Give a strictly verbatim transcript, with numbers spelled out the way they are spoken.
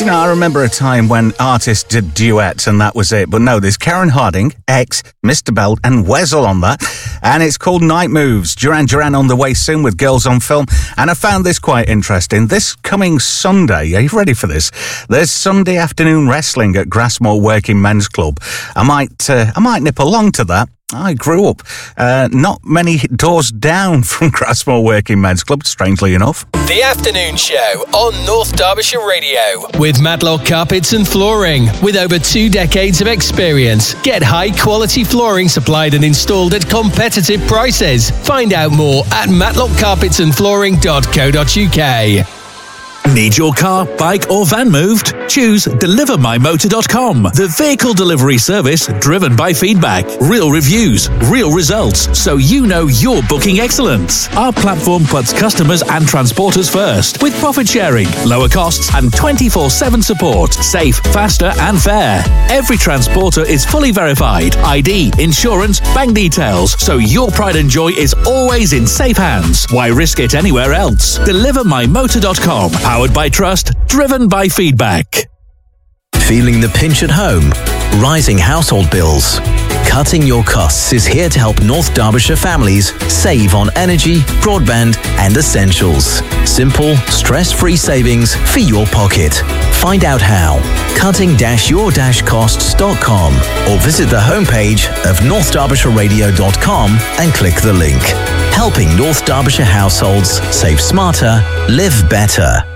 You know, I remember a time when artists did duets and that was it. But no, there's Karen Harding, X, Mister Belt and Wessel on that. And it's called Night Moves. Duran Duran on the way soon with Girls on Film. And I found this quite interesting. This coming Sunday, are you ready for this? There's Sunday afternoon wrestling at Grassmore Working Men's Club. I might, uh, I might nip along to that. I grew up uh, not many doors down from Grassmore Working Men's Club, strangely enough. The Afternoon Show on North Derbyshire Radio with Matlock Carpets and Flooring. With over two decades of experience, get high-quality flooring supplied and installed at competitive prices. Find out more at matlock carpets and flooring dot co dot uk. Need your car, bike or van moved? Choose deliver my motor dot com, the vehicle delivery service driven by feedback. Real reviews, real results, so you know you're booking excellence. Our platform puts customers and transporters first, with profit sharing, lower costs and twenty-four seven support. Safe, faster and fair. Every transporter is fully verified. I D, insurance, bank details, so your pride and joy is always in safe hands. Why risk it anywhere else? deliver my motor dot com. Powered by trust, driven by feedback. Feeling the pinch at home? Rising household bills? Cutting your costs is here to help North Derbyshire families save on energy, broadband and essentials. Simple, stress-free savings for your pocket. Find out how. cutting your costs dot com or visit the homepage of north derbyshire radio dot com and click the link. Helping North Derbyshire households save smarter, live better.